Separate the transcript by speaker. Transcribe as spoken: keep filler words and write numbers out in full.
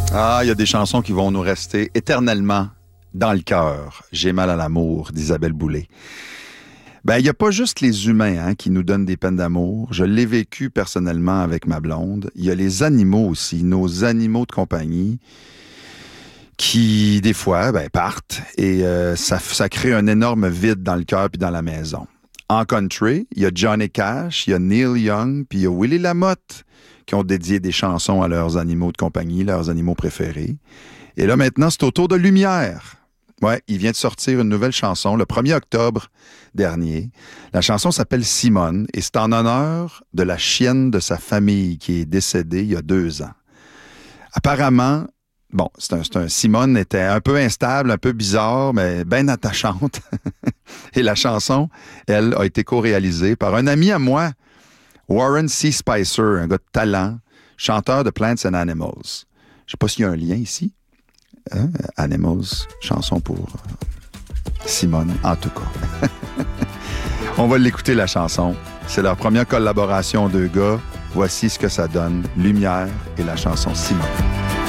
Speaker 1: Ah, il y a des chansons qui vont nous rester éternellement dans le cœur. J'ai mal à l'amour d'Isabelle Boulay. Ben, il n'y a pas juste les humains hein, qui nous donnent des peines d'amour. Je l'ai vécu personnellement avec ma blonde. Il y a les animaux aussi, nos animaux de compagnie qui, des fois, ben, partent et euh, ça, ça crée un énorme vide dans le cœur puis dans la maison. En country, il y a Johnny Cash, il y a Neil Young puis il y a Willie Lamotte qui ont dédié des chansons à leurs animaux de compagnie, leurs animaux préférés. Et là, maintenant, c'est au tour de Lumière. Ouais, il vient de sortir une nouvelle chanson le premier octobre dernier. La chanson s'appelle Simone et c'est en honneur de la chienne de sa famille qui est décédée il y a deux ans. Apparemment, bon, c'est un, c'est un Simone était un peu instable, un peu bizarre, mais bien attachante. Et la chanson, elle, a été co-réalisée par un ami à moi, Warren C. Spicer, un gars de talent, chanteur de Plants and Animals. Je ne sais pas s'il y a un lien ici. Hein? Animals, chanson pour Simone, en tout cas. On va l'écouter, la chanson. C'est leur première collaboration, deux gars. Voici ce que ça donne. Lumière et la chanson Simone.